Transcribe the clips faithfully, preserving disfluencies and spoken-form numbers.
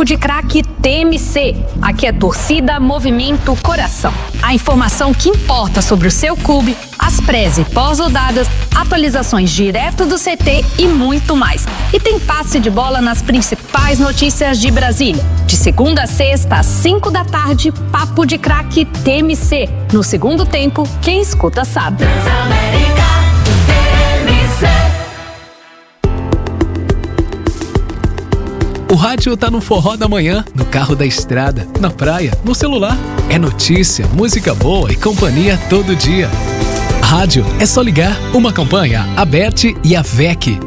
de Craque T M C. Aqui é torcida, movimento, coração. A informação que importa sobre o seu clube, as pré e pós-rodadas, atualizações direto do C T e muito mais. E tem passe de bola nas principais notícias de Brasília. De segunda a sexta, às cinco da tarde, Papo de Craque T M C. No segundo tempo, quem escuta sabe. Transamérica T M C. O rádio tá no forró da manhã, no carro da estrada, na praia, no celular. É notícia, música boa e companhia todo dia. Rádio é só ligar. Uma campanha, a Bert e a V E C.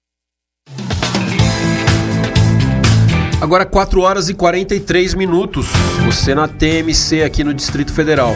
Agora quatro horas e quarenta e três minutos. Você na T M C aqui no Distrito Federal.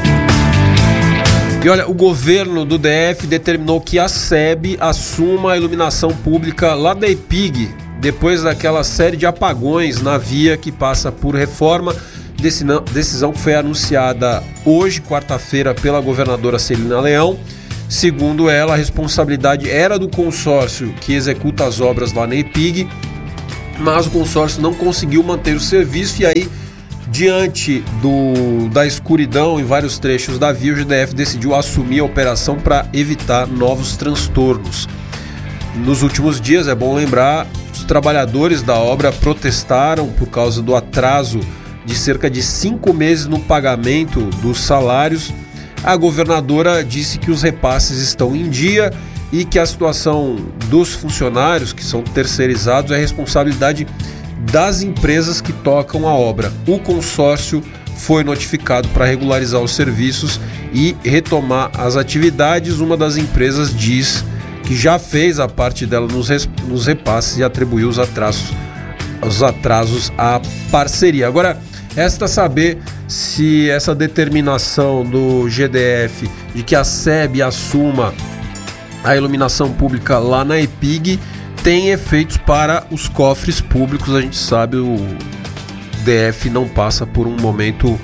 E olha, o governo do D F determinou que a S E B assuma a iluminação pública lá da E P I G, depois daquela série de apagões na via que passa por reforma. Decisão que foi anunciada hoje, quarta-feira, pela governadora Celina Leão. Segundo ela, a responsabilidade era do consórcio que executa as obras lá na E P I G, mas o consórcio não conseguiu manter o serviço e aí, diante do, da escuridão em vários trechos da via, o G D F decidiu assumir a operação para evitar novos transtornos. Nos últimos dias, é bom lembrar, os trabalhadores da obra protestaram por causa do atraso de cerca de cinco meses no pagamento dos salários. A governadora disse que os repasses estão em dia e que a situação dos funcionários, que são terceirizados, é responsabilidade das empresas que tocam a obra. O consórcio foi notificado para regularizar os serviços e retomar as atividades. Uma das empresas diz que já fez a parte dela nos, res, nos repasses e atribuiu os atrasos, os atrasos à parceria. Agora, resta saber se essa determinação do G D F de que a S E B assuma a iluminação pública lá na E P I G tem efeitos para os cofres públicos. A gente sabe, o D F não passa por um momento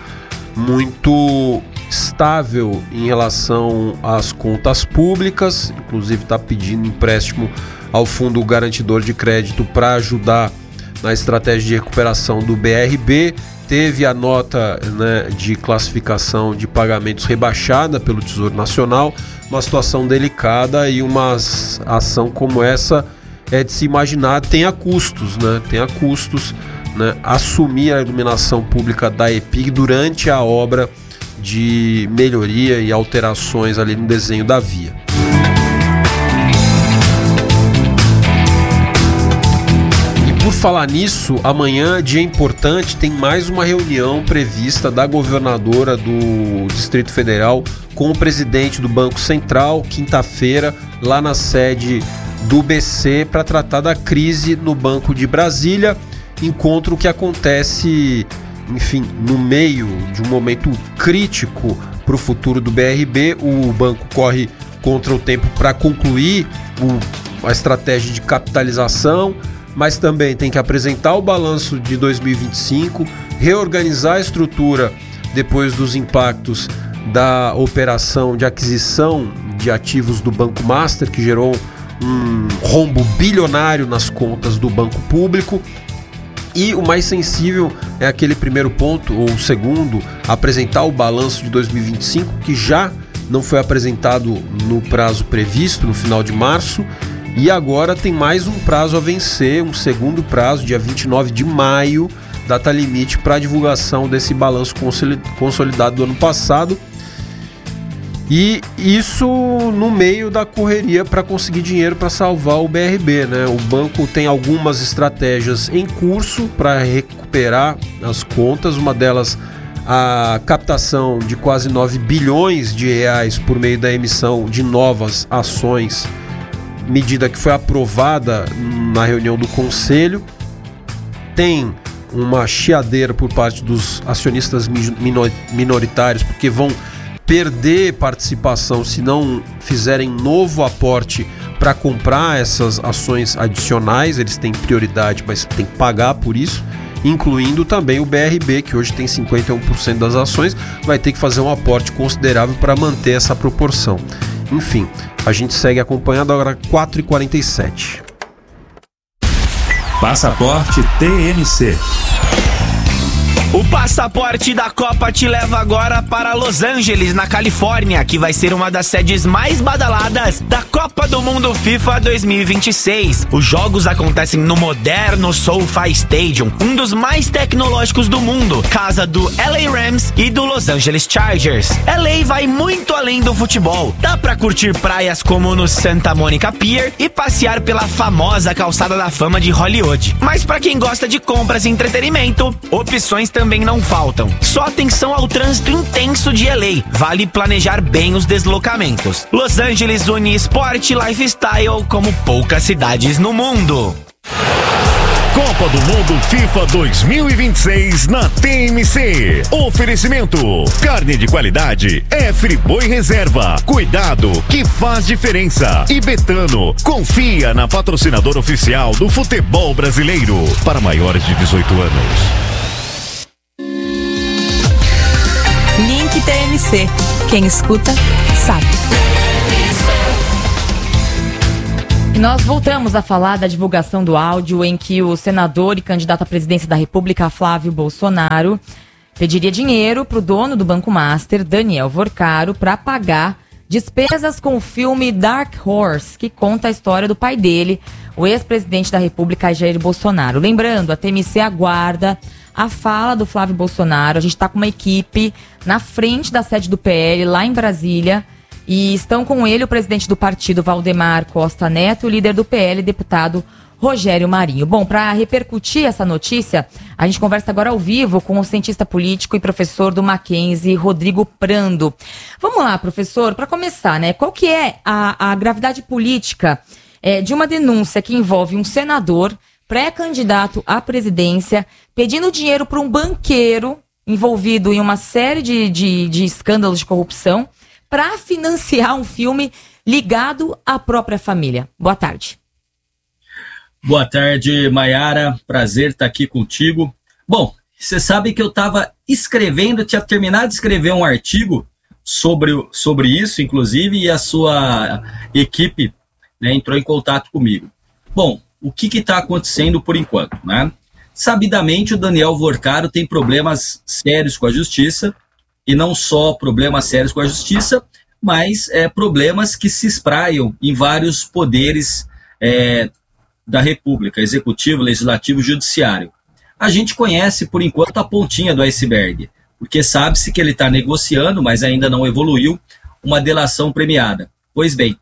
muito estável em relação às contas públicas, inclusive está pedindo empréstimo ao Fundo Garantidor de Crédito para ajudar na estratégia de recuperação do B R B. Teve a nota, né, de classificação de pagamentos rebaixada pelo Tesouro Nacional, uma situação delicada, e uma ação como essa é de se imaginar tenha custos, né? Tenha custos, né? Assumir a iluminação pública da E P I G durante a obra de melhoria e alterações ali no desenho da via. Por falar nisso, amanhã, dia importante, tem mais uma reunião prevista da governadora do Distrito Federal com o presidente do Banco Central, quinta-feira, lá na sede do B C, para tratar da crise no Banco de Brasília. Encontro que acontece, enfim, no meio de um momento crítico para o futuro do B R B. O banco corre contra o tempo para concluir o, a estratégia de capitalização, mas também tem que apresentar o balanço de dois mil e vinte e cinco, reorganizar a estrutura depois dos impactos da operação de aquisição de ativos do Banco Master, que gerou um rombo bilionário nas contas do banco público. E o mais sensível é aquele primeiro ponto, ou o segundo, apresentar o balanço de dois mil e vinte e cinco, que já não foi apresentado no prazo previsto, no final de março. E agora tem mais um prazo a vencer, um segundo prazo, dia vinte e nove de maio, data limite para a divulgação desse balanço consolidado do ano passado. E isso no meio da correria para conseguir dinheiro para salvar o B R B, né? O banco tem algumas estratégias em curso para recuperar as contas, uma delas a captação de quase nove bilhões de reais por meio da emissão de novas ações, medida que foi aprovada na reunião do Conselho. Tem uma chiadeira por parte dos acionistas minoritários, porque vão perder participação se não fizerem novo aporte para comprar essas ações adicionais. Eles têm prioridade, mas tem que pagar por isso, incluindo também o B R B, que hoje tem cinquenta e um por cento das ações, vai ter que fazer um aporte considerável para manter essa proporção. Enfim, a gente segue acompanhando agora quatro e quarenta e sete. Passaporte T N C. O passaporte da Copa te leva agora para Los Angeles, na Califórnia, que vai ser uma das sedes mais badaladas da Copa do Mundo FIFA dois mil e vinte e seis. Os jogos acontecem no moderno SoFi Stadium, um dos mais tecnológicos do mundo, casa do L A Rams e do Los Angeles Chargers. L A vai muito além do futebol. Dá pra curtir praias como no Santa Monica Pier e passear pela famosa calçada da fama de Hollywood. Mas pra quem gosta de compras e entretenimento, opções também também não faltam. Só atenção ao trânsito intenso de L A. Vale planejar bem os deslocamentos. Los Angeles une esporte e lifestyle como poucas cidades no mundo. Copa do Mundo FIFA dois mil e vinte e seis na T M C. Oferecimento: carne de qualidade é Friboi Reserva. Cuidado que faz diferença. E Betano, confia na patrocinadora oficial do futebol brasileiro. Para maiores de dezoito anos. Link T M C. Quem escuta, sabe. Nós voltamos a falar da divulgação do áudio em que o senador e candidato à presidência da República, Flávio Bolsonaro, pediria dinheiro para o dono do Banco Master, Daniel Vorcaro, para pagar despesas com o filme Dark Horse, que conta a história do pai dele, o ex-presidente da República, Jair Bolsonaro. Lembrando, a T M C aguarda a fala do Flávio Bolsonaro. A gente está com uma equipe na frente da sede do P L, lá em Brasília, e estão com ele o presidente do partido, Valdemar Costa Neto, e o líder do P L, deputado Rogério Marinho. Bom, para repercutir essa notícia, a gente conversa agora ao vivo com o cientista político e professor do Mackenzie, Rodrigo Prando. Vamos lá, professor, para começar, né? Qual que é a, a gravidade política é, de uma denúncia que envolve um senador pré-candidato à presidência pedindo dinheiro para um banqueiro envolvido em uma série de, de, de escândalos de corrupção para financiar um filme ligado à própria família? Boa tarde. Boa tarde, Maiara. Prazer estar aqui contigo. Bom, você sabe que eu estava escrevendo, tinha terminado de escrever um artigo sobre, sobre isso, inclusive, e a sua equipe, né, entrou em contato comigo. Bom, o que está acontecendo por enquanto, né? Sabidamente, o Daniel Vorcaro tem problemas sérios com a justiça, e não só problemas sérios com a justiça, mas é, problemas que se espraiam em vários poderes é, da República, Executivo, Legislativo e Judiciário. A gente conhece, por enquanto, a pontinha do iceberg, porque sabe-se que ele está negociando, mas ainda não evoluiu, uma delação premiada. Pois bem,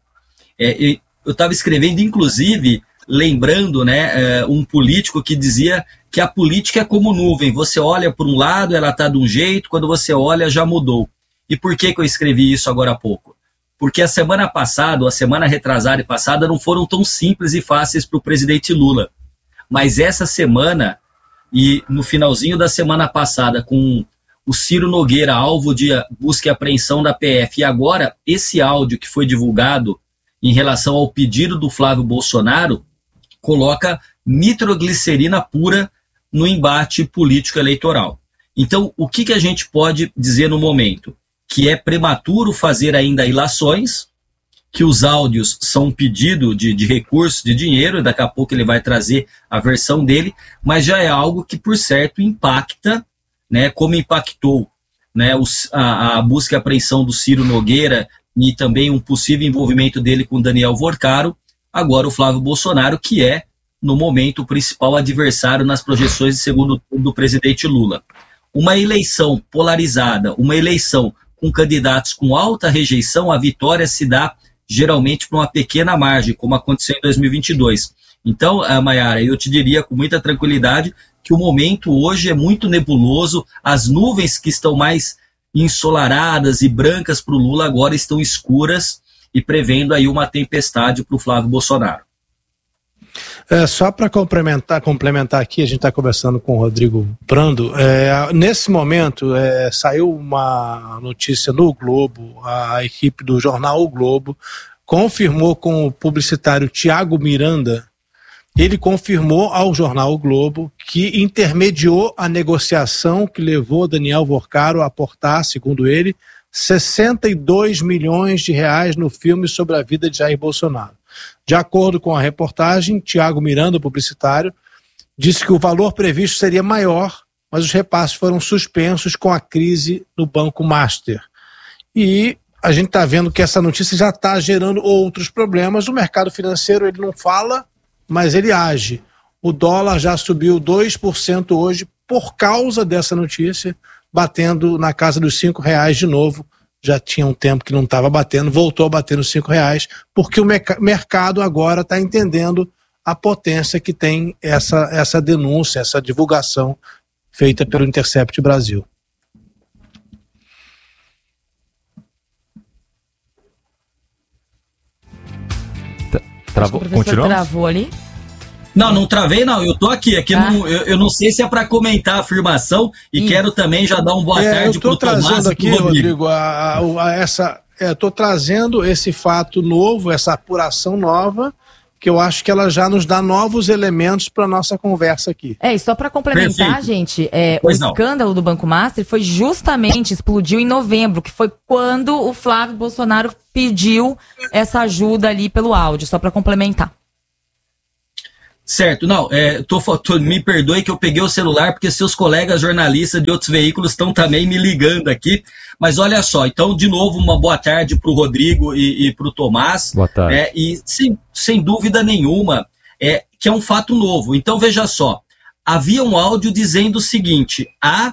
é, eu estava escrevendo, inclusive, lembrando, né, um político que dizia que a política é como nuvem, você olha por um lado, ela está de um jeito, quando você olha, já mudou. E por que que eu escrevi isso agora há pouco? Porque a semana passada, ou a semana retrasada e passada, não foram tão simples e fáceis para o presidente Lula. Mas essa semana, e no finalzinho da semana passada, com o Ciro Nogueira, alvo de busca e apreensão da P F, e agora esse áudio que foi divulgado em relação ao pedido do Flávio Bolsonaro, coloca nitroglicerina pura no embate político-eleitoral. Então, o que, que a gente pode dizer no momento? Que é prematuro fazer ainda ilações, que os áudios são um pedido de, de recurso, de dinheiro, e daqui a pouco ele vai trazer a versão dele, mas já é algo que, por certo, impacta, né, como impactou, né, os, a, a busca e apreensão do Ciro Nogueira e também um possível envolvimento dele com Daniel Vorcaro, agora o Flávio Bolsonaro, que é, no momento, o principal adversário nas projeções de segundo turno do presidente Lula. Uma eleição polarizada, uma eleição com candidatos com alta rejeição, a vitória se dá geralmente por uma pequena margem, como aconteceu em dois mil e vinte e dois. Então, Maiara, eu te diria com muita tranquilidade que o momento hoje é muito nebuloso, as nuvens que estão mais ensolaradas e brancas para o Lula agora estão escuras e prevendo aí uma tempestade para o Flávio Bolsonaro. É, só para complementar, complementar aqui, a gente está conversando com o Rodrigo Prando. É, nesse momento, é, saiu uma notícia no Globo, a equipe do jornal O Globo confirmou com o publicitário Tiago Miranda, ele confirmou ao jornal O Globo que intermediou a negociação que levou Daniel Vorcaro a aportar, segundo ele, sessenta e dois milhões de reais no filme sobre a vida de Jair Bolsonaro. De acordo com a reportagem, Tiago Miranda, publicitário, disse que o valor previsto seria maior, mas os repasses foram suspensos com a crise no Banco Master. E a gente está vendo que essa notícia já está gerando outros problemas. O mercado financeiro ele não fala, mas ele age. O dólar já subiu dois por cento hoje por causa dessa notícia, batendo na casa dos cinco reais de novo. Já tinha um tempo que não estava batendo, voltou a bater nos cinco reais, porque o mercado agora está entendendo a potência que tem essa, essa denúncia, essa divulgação feita pelo Intercept Brasil. Travou, continuamos? Travou ali? Não, não travei não, eu tô aqui, aqui ah. não, eu, eu não sei se é para comentar a afirmação e Isso. quero também já dar um boa é, tarde pro Tomás. Eu tô trazendo aqui, Rodrigo, a, a, a, essa, é, tô trazendo esse fato novo, essa apuração nova, que eu acho que ela já nos dá novos elementos para nossa conversa aqui. É, e só para complementar, Perfeito. gente, é, o não. escândalo do Banco Master foi justamente, explodiu em novembro, que foi quando o Flávio Bolsonaro pediu essa ajuda ali pelo áudio, só para complementar. Certo, não, é, tô, tô, me perdoe que eu peguei o celular porque seus colegas jornalistas de outros veículos estão também me ligando aqui, mas olha só, então de novo uma boa tarde para o Rodrigo e, e para o Tomás. Boa tarde. É, e sem, sem dúvida nenhuma, é, que é um fato novo. Então veja só, havia um áudio dizendo o seguinte, há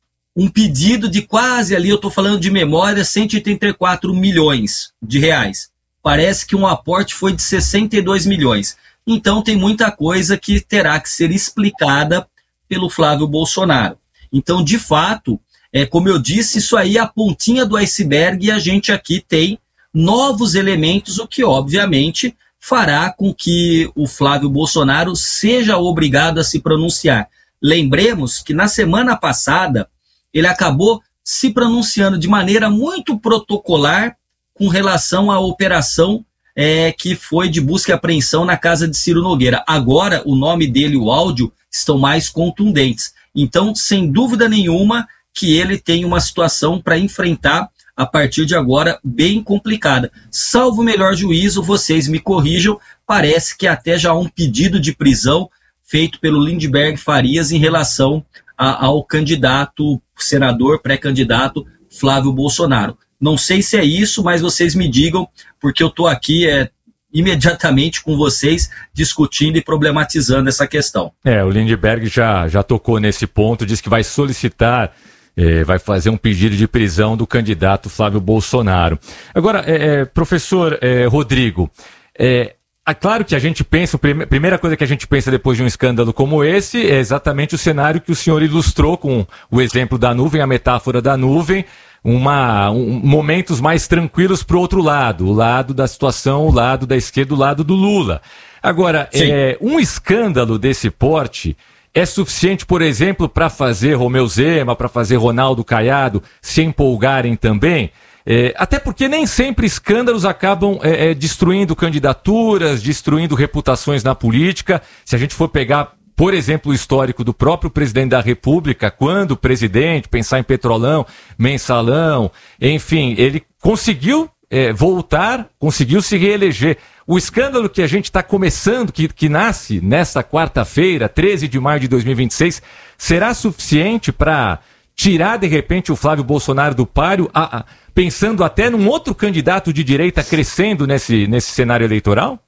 um pedido de quase ali, eu estou falando de memória, cento e oitenta e quatro milhões de reais. Parece que um aporte foi de sessenta e dois milhões. Então tem muita coisa que terá que ser explicada pelo Flávio Bolsonaro. Então, de fato, é, como eu disse, isso aí é a pontinha do iceberg e a gente aqui tem novos elementos, o que obviamente fará com que o Flávio Bolsonaro seja obrigado a se pronunciar. Lembremos que na semana passada ele acabou se pronunciando de maneira muito protocolar com relação à operação É, que foi de busca e apreensão na casa de Ciro Nogueira. Agora, o nome dele e o áudio estão mais contundentes. Então, sem dúvida nenhuma, que ele tem uma situação para enfrentar a partir de agora bem complicada. Salvo o melhor juízo, vocês me corrijam, parece que até já há um pedido de prisão feito pelo Lindbergh Farias em relação a, ao candidato, senador, pré-candidato Flávio Bolsonaro. Não sei se é isso, mas vocês me digam, porque eu estou aqui é, imediatamente com vocês discutindo e problematizando essa questão. É, o Lindbergh já, já tocou nesse ponto, diz que vai solicitar, é, vai fazer um pedido de prisão do candidato Flávio Bolsonaro. Agora, é, é, professor é, Rodrigo, é, é claro que a gente pensa, a primeira coisa que a gente pensa depois de um escândalo como esse é exatamente o cenário que o senhor ilustrou com o exemplo da nuvem, a metáfora da nuvem, Uma, um, momentos mais tranquilos para o outro lado, o lado da situação, o lado da esquerda, o lado do Lula. Agora, é, um escândalo desse porte é suficiente, por exemplo, para fazer Romeu Zema, para fazer Ronaldo Caiado se empolgarem também? É, até porque nem sempre escândalos acabam é, é, destruindo candidaturas, destruindo reputações na política. Se a gente for pegar, por exemplo, o histórico do próprio presidente da República, quando o presidente, pensar em Petrolão, Mensalão, enfim, ele conseguiu é, voltar, conseguiu se reeleger. O escândalo que a gente está começando, que, que nasce nesta quarta-feira, treze de maio de dois mil e vinte e seis, será suficiente para tirar, de repente, o Flávio Bolsonaro do páreo, a, a, pensando até num outro candidato de direita crescendo nesse, nesse cenário eleitoral?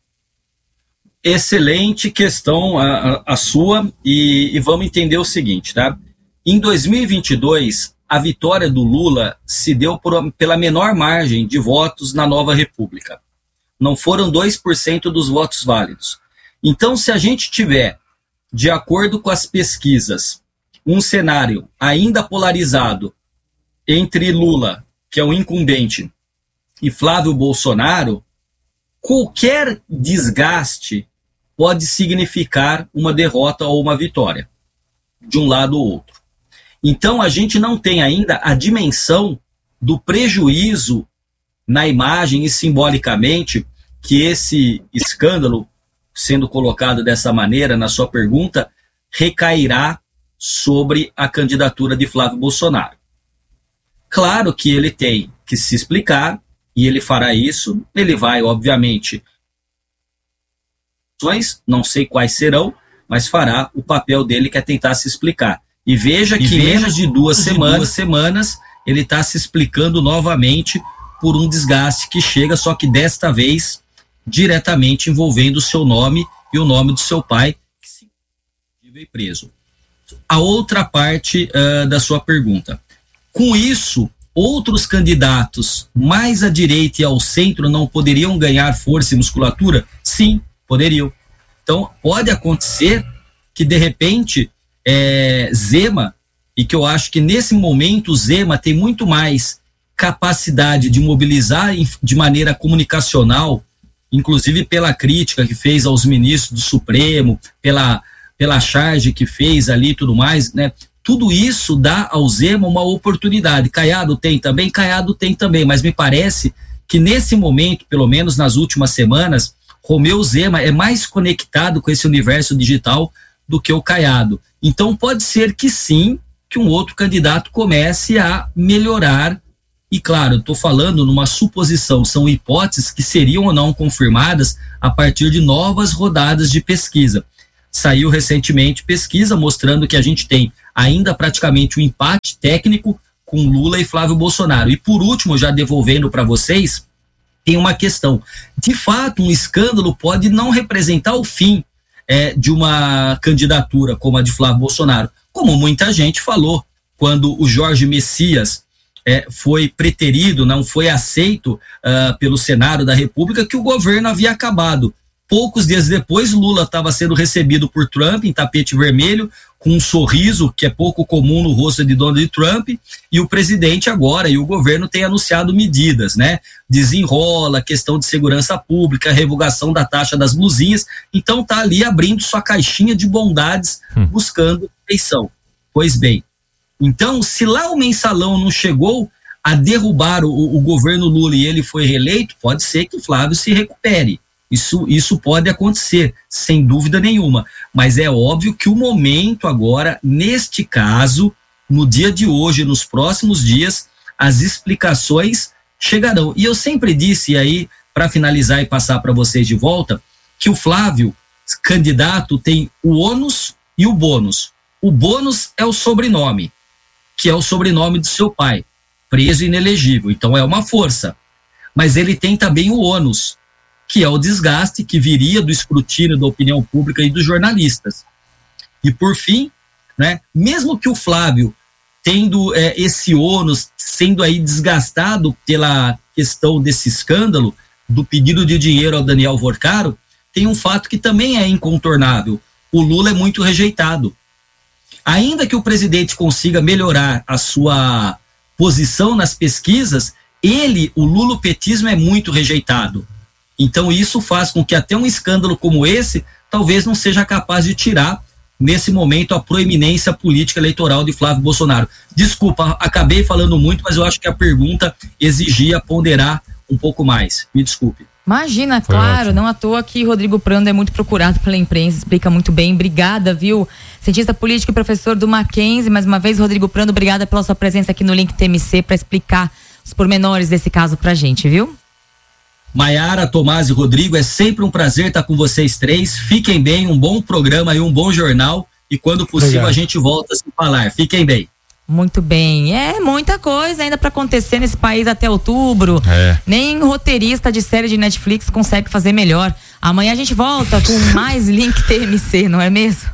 Excelente questão a, a, a sua, e, e vamos entender o seguinte, tá? Em dois mil e vinte e dois, a vitória do Lula se deu por, pela menor margem de votos na Nova República. Não foram dois por cento dos votos válidos. Então, se a gente tiver, de acordo com as pesquisas, um cenário ainda polarizado entre Lula, que é o incumbente, e Flávio Bolsonaro, qualquer desgaste pode significar uma derrota ou uma vitória, de um lado ou outro. Então, a gente não tem ainda a dimensão do prejuízo na imagem e simbolicamente que esse escândalo, sendo colocado dessa maneira na sua pergunta, recairá sobre a candidatura de Flávio Bolsonaro. Claro que ele tem que se explicar, e ele fará isso, ele vai, obviamente, não sei quais serão, mas fará o papel dele, que é tentar se explicar. E veja que em menos de duas de semanas, duas semanas ele está se explicando novamente por um desgaste que chega, só que desta vez diretamente envolvendo o seu nome e o nome do seu pai, que se veio preso. A outra parte uh, da sua pergunta. Com isso, outros candidatos mais à direita e ao centro não poderiam ganhar força e musculatura? Sim, poderiam. Então, pode acontecer que, de repente, é, Zema, e que eu acho que nesse momento o Zema tem muito mais capacidade de mobilizar de maneira comunicacional, inclusive pela crítica que fez aos ministros do Supremo, pela, pela charge que fez ali e tudo mais, né? Tudo isso dá ao Zema uma oportunidade. Caiado tem também? Caiado tem também, mas me parece que nesse momento, pelo menos nas últimas semanas, Romeu Zema é mais conectado com esse universo digital do que o Caiado. Então pode ser que sim, que um outro candidato comece a melhorar. E claro, eu estou falando numa suposição, são hipóteses que seriam ou não confirmadas a partir de novas rodadas de pesquisa. Saiu recentemente pesquisa mostrando que a gente tem ainda praticamente um empate técnico com Lula e Flávio Bolsonaro. E por último, já devolvendo para vocês, tem uma questão. De fato, um escândalo pode não representar o fim é, de uma candidatura como a de Flávio Bolsonaro, como muita gente falou quando o Jorge Messias é, foi preterido, não foi aceito uh, pelo Senado da República, que o governo havia acabado. Poucos dias depois, Lula estava sendo recebido por Trump em tapete vermelho, com um sorriso que é pouco comum no rosto de Donald Trump, e o presidente agora e o governo têm anunciado medidas, né? Desenrola, questão de segurança pública, revogação da taxa das blusinhas, então tá ali abrindo sua caixinha de bondades, hum. buscando eleição. Pois bem, então se lá o mensalão não chegou a derrubar o, o governo Lula e ele foi reeleito, pode ser que o Flávio se recupere. Isso, isso pode acontecer, sem dúvida nenhuma, mas é óbvio que o momento agora, neste caso, no dia de hoje, nos próximos dias, as explicações chegarão. E eu sempre disse, e aí, para finalizar e passar para vocês de volta, que o Flávio, candidato, tem o ônus e o bônus. O bônus é o sobrenome, que é o sobrenome do seu pai, preso e inelegível, então é uma força. Mas ele tem também o ônus, que é o desgaste que viria do escrutínio da opinião pública e dos jornalistas. E por fim, né, mesmo que o Flávio, tendo é, esse ônus, sendo aí desgastado pela questão desse escândalo, do pedido de dinheiro ao Daniel Vorcaro, tem um fato que também é incontornável. O Lula é muito rejeitado. Ainda que o presidente consiga melhorar a sua posição nas pesquisas, ele, o lulopetismo, é muito rejeitado. Então isso faz com que até um escândalo como esse talvez não seja capaz de tirar, nesse momento, a proeminência política eleitoral de Flávio Bolsonaro. Desculpa, acabei falando muito, mas eu acho que a pergunta exigia ponderar um pouco mais. Me desculpe. Imagina, Foi claro, ótimo. Não à toa que Rodrigo Prando é muito procurado pela imprensa, explica muito bem. Obrigada, viu? Cientista político e professor do Mackenzie, mais uma vez, Rodrigo Prando, obrigada pela sua presença aqui no Link T M C para explicar os pormenores desse caso pra gente, viu? Maiara, Tomás e Rodrigo, é sempre um prazer estar com vocês três. Fiquem bem, um bom programa e um bom jornal. E quando possível Obrigado. A gente volta a se falar. Fiquem bem. Muito bem. É muita coisa ainda para acontecer nesse país até outubro. É. Nem roteirista de série de Netflix consegue fazer melhor. Amanhã a gente volta com mais Link T M C, não é mesmo?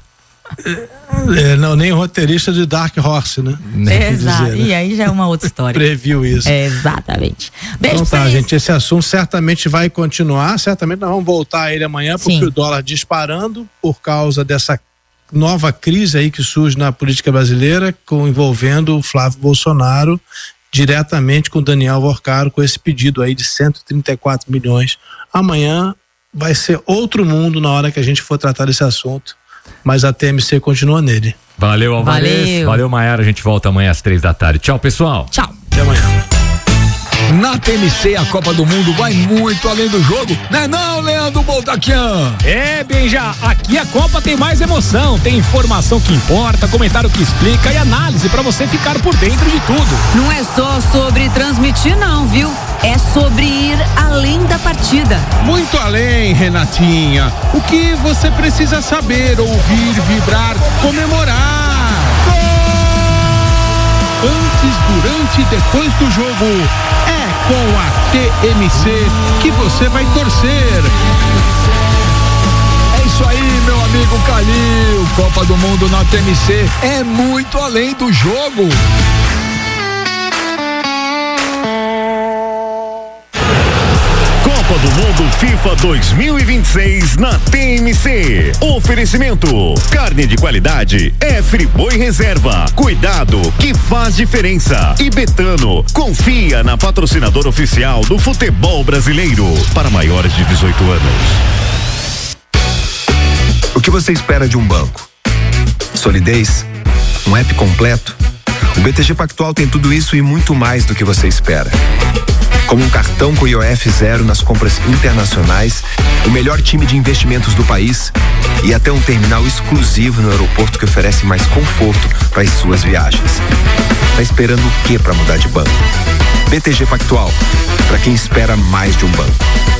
É, não, nem roteirista de Dark Horse, né? É, exato, dizer, né? E aí já é uma outra história. Previu isso. É, exatamente. Beijo então tá, gente, esse assunto certamente vai continuar, certamente nós vamos voltar a ele amanhã, porque Sim. o dólar disparando por causa dessa nova crise aí que surge na política brasileira, com, envolvendo o Flávio Bolsonaro diretamente com o Daniel Vorcaro, com esse pedido aí de cento e trinta e quatro milhões. Amanhã vai ser outro mundo na hora que a gente for tratar desse assunto. Mas a T M C continua nele. Valeu, Alvarez. Valeu, Valeu Maiara. A gente volta amanhã às três da tarde. Tchau, pessoal. Tchau. Até amanhã. Na T M C, a Copa do Mundo vai muito além do jogo, não é não, Leandro Boltaquian? É, Benja, aqui a Copa tem mais emoção, tem informação que importa, comentário que explica e análise pra você ficar por dentro de tudo. Não é só sobre transmitir não, viu? É sobre ir além da partida. Muito além, Renatinha. O que você precisa saber, ouvir, vibrar, comemorar. Gol! Antes, durante e depois do jogo, é com a T M C que você vai torcer. É isso aí, meu amigo Calil. Copa do Mundo na T M C é muito além do jogo. Copa do Mundo FIFA dois mil e vinte e seis na T M C. Oferecimento: carne de qualidade é Friboi Reserva. Cuidado que faz diferença. E Betano, confia na patrocinadora oficial do futebol brasileiro para maiores de dezoito anos. O que você espera de um banco? Solidez? Um app completo? O B T G Pactual tem tudo isso e muito mais do que você espera. Como um cartão com I O F zero nas compras internacionais, o melhor time de investimentos do país e até um terminal exclusivo no aeroporto que oferece mais conforto para as suas viagens. Tá esperando o que para mudar de banco? B T G Pactual, para quem espera mais de um banco.